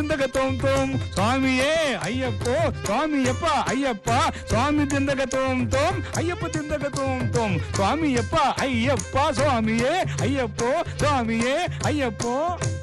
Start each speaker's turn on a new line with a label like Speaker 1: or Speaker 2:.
Speaker 1: திந்தக தோம் தோம் சுவாமியே ஐயப்போ சுவாமியப்பா ஐயப்பா சுவாமி திந்தக தோம் தோம் ஐயப்ப திந்தக தோம் தோம் சுவாமியப்பா ஐயப்பா சுவாமியே ஐயப்போ சுவாமியே ஐயப்போ.